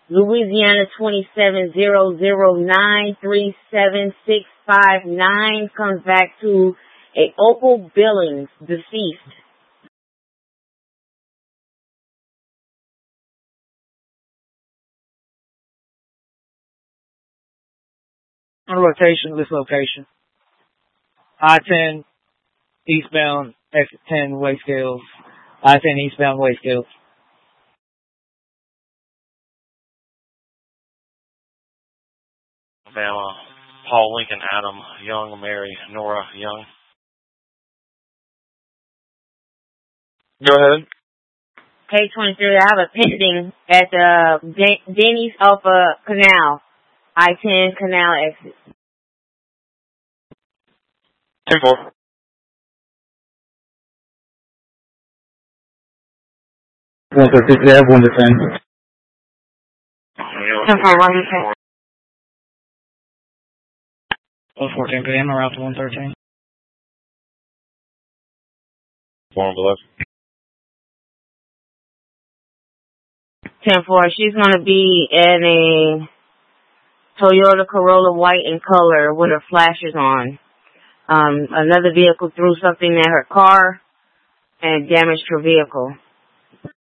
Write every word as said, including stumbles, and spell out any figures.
Louisiana twenty-seven zero zero nine three seven six five nine comes back to a Opal Billings, deceased. On location, this location. I ten eastbound, exit ten, Wayscales. I ten eastbound, Wayscales. Alabama, Paul Lincoln, Adam Young, Mary, Nora Young. Go ahead. K twenty-three, I have a pending at the Den- Denny's off of Canal. I ten Canal exit. ten four. one to six, they have one to ten. ten four, one to ten. one fourteen P M, around to one thirteen. Form below. ten four, she's going to be in a Toyota Corolla white in color with her flashers on. Um, another vehicle threw something at her car and damaged her vehicle.